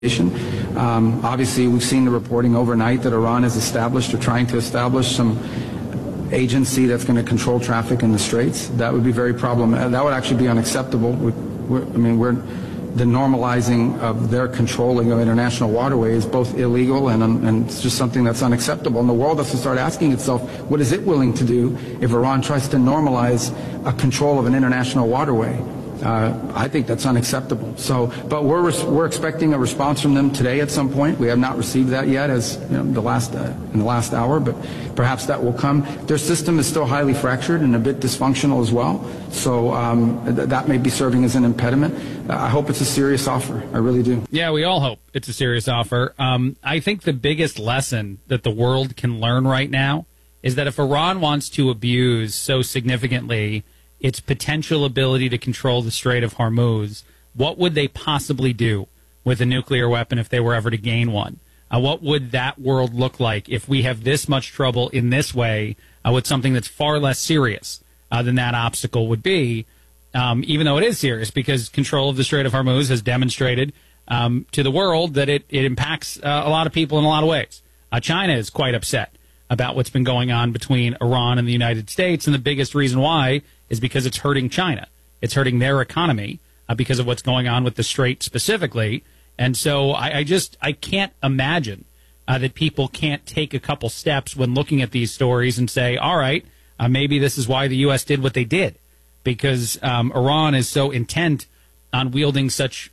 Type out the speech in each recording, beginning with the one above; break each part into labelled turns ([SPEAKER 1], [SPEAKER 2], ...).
[SPEAKER 1] Obviously, we've seen the reporting overnight that Iran has established or trying to establish some agency that's going to control traffic in the Straits. That would be very problematic. That would actually be unacceptable. The normalizing of their controlling of international waterways is both illegal and it's just something that's unacceptable. And the world has to start asking itself, what is it willing to do if Iran tries to normalize a control of an international waterway? I think that's unacceptable. But we're expecting a response from them today at some point. We have not received that yet, as you know, in the last hour, but perhaps that will come. Their system is still highly fractured and a bit dysfunctional as well, so that may be serving as an impediment. I hope it's a serious offer. I really do.
[SPEAKER 2] Yeah, we all hope it's a serious offer. I think the biggest lesson that the world can learn right now is that if Iran wants to abuse so significantly its potential ability to control the Strait of Hormuz, what would they possibly do with a nuclear weapon if they were ever to gain one? What would that world look like if we have this much trouble in this way with something that's far less serious than that obstacle would be, even though it is serious, because control of the Strait of Hormuz has demonstrated to the world that it impacts a lot of people in a lot of ways. China is quite upset about what's been going on between Iran and the United States, and the biggest reason why is because it's hurting China. It's hurting their economy because of what's going on with the Strait specifically. And so I can't imagine that people can't take a couple steps when looking at these stories and say, all right, maybe this is why the U.S. did what they did, because Iran is so intent on wielding such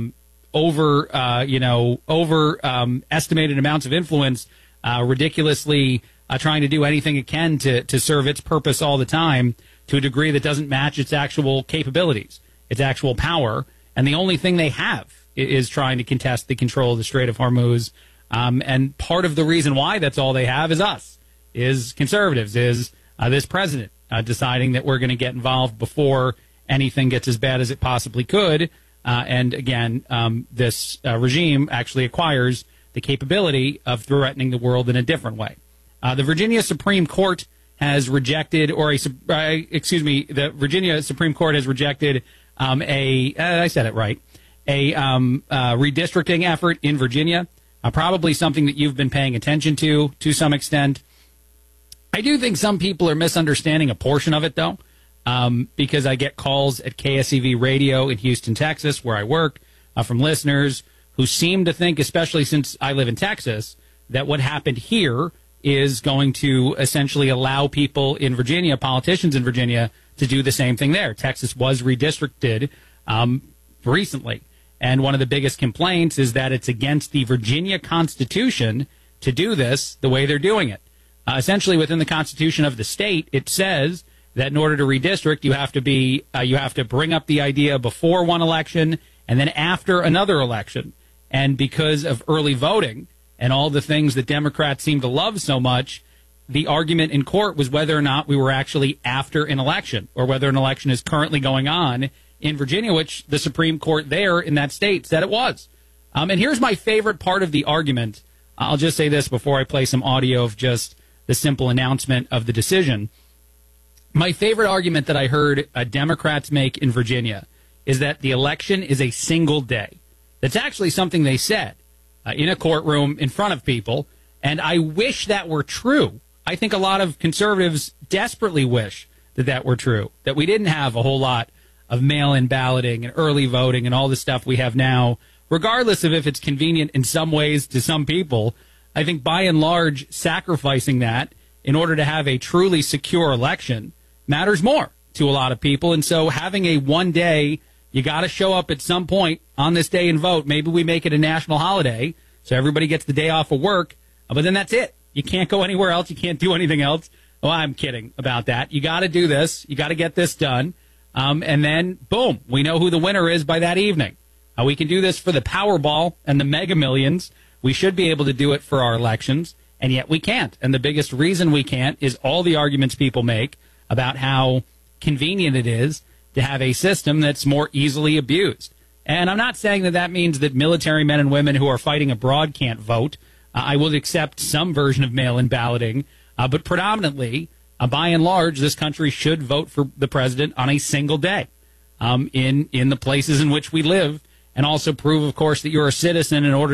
[SPEAKER 2] overestimated amounts of influence, ridiculously trying to do anything it can to serve its purpose all the time to a degree that doesn't match its actual capabilities, its actual power. And the only thing they have is trying to contest the control of the Strait of Hormuz. And part of the reason why that's all they have is us, is conservatives, is this president deciding that we're going to get involved before anything gets as bad as it possibly could. And again, this regime actually acquires the capability of threatening the world in a different way. The Virginia Supreme Court has rejected, the Virginia Supreme Court has rejected a redistricting effort in Virginia, probably something that you've been paying attention to some extent. I do think some people are misunderstanding a portion of it, though, because I get calls at KSEV Radio in Houston, Texas, where I work, from listeners who seem to think, especially since I live in Texas, that what happened here is going to essentially allow people in Virginia, politicians in Virginia, to do the same thing there. Texas was redistricted recently, and one of the biggest complaints is that it's against the Virginia Constitution to do this the way they're doing it. Essentially, within the Constitution of the state, it says that in order to redistrict, you have to bring up the idea before one election and then after another election. And because of early voting and all the things that Democrats seem to love so much, the argument in court was whether or not we were actually after an election or whether an election is currently going on in Virginia, which the Supreme Court there in that state said it was. And here's my favorite part of the argument. I'll just say this before I play some audio of just the simple announcement of the decision. My favorite argument that I heard Democrats make in Virginia is that the election is a single day. That's actually something they said in a courtroom in front of people, and I wish that were true. I think a lot of conservatives desperately wish that that were true, that we didn't have a whole lot of mail-in balloting and early voting and all the stuff we have now, regardless of if it's convenient in some ways to some people. I think by and large, sacrificing that in order to have a truly secure election matters more to a lot of people. And so having a one day, you got to show up at some point on this day and vote. Maybe we make it a national holiday so everybody gets the day off of work, but then that's it. You can't go anywhere else. You can't do anything else. Oh, I'm kidding about that. You got to do this. You got to get this done. And then, boom, we know who the winner is by that evening. We can do this for the Powerball and the Mega Millions. We should be able to do it for our elections, and yet we can't. And the biggest reason we can't is all the arguments people make about how convenient it is to have a system that's more easily abused. And I'm not saying that that means that military men and women who are fighting abroad can't vote. I will accept some version of mail-in balloting, but predominantly, by and large, this country should vote for the president on a single day in the places in which we live and also prove, of course, that you're a citizen in order